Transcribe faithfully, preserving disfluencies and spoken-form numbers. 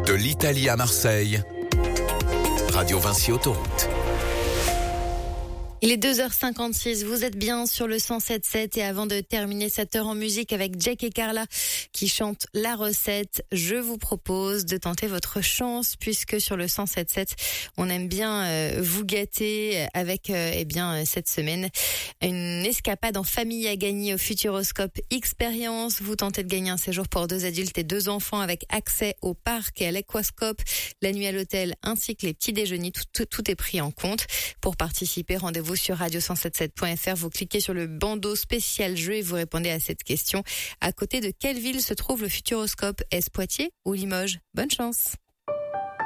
De l'Italie à Marseille, Radio Vinci Autoroute. Il est deux heures cinquante-six, vous êtes bien sur le cent sept sept et avant de terminer cette heure en musique avec Jack et Carla qui chantent la recette, je vous propose de tenter votre chance puisque sur le cent sept sept, on aime bien euh, vous gâter avec euh, eh bien cette semaine une escapade en famille à gagner au Futuroscope Experience. Vous tentez de gagner un séjour pour deux adultes et deux enfants avec accès au parc et à l'aquascope, la nuit à l'hôtel ainsi que les petits déjeuners, tout, tout, tout est pris en compte. Pour participer, rendez-vous sur radio cent soixante-dix-sept point f r, vous cliquez sur le bandeau spécial jeu et vous répondez à cette question. À côté de quelle ville se trouve le Futuroscope? Est-ce Poitiers ou Limoges? Bonne chance.